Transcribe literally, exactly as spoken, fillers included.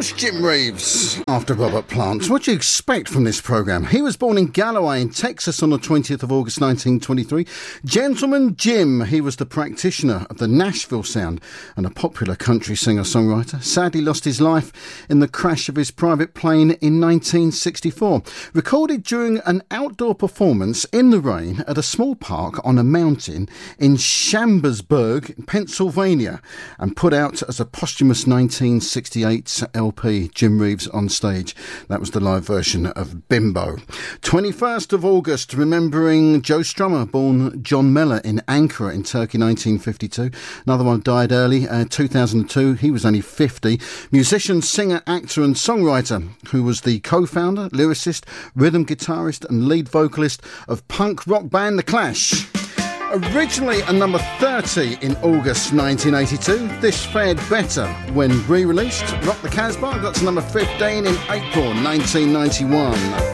course, Jim Reeves. After Robert Plant, what do you expect from this programme? He was born in Galloway in Texas on the twentieth of August nineteen twenty-three. Gentleman Jim, he was the practitioner of the Nashville sound and a popular country singer-songwriter. Sadly lost his life in the crash of his private plane in nineteen sixty-four. Recorded during an outdoor performance in the rain at a small park on a mountain in Chambersburg, Pennsylvania, and put out as a posthumous nineteen sixty-eight L P, Jim Reeves on Stage. That was the live version of Bimbo. twenty-first of August, remembering Joe Strummer, born John Mellor in Ankara in Turkey, nineteen fifty-two. Another one died early, uh, two thousand two. He was only fifty. Musician, singer, actor and songwriter who was the co-founder, lyricist, rhythm guitarist and lead vocalist of punk rock band The Clash. Originally a number thirty in August nineteen eighty-two, this fared better when re-released. Rock the Casbah got to number fifteen in April nineteen ninety-one.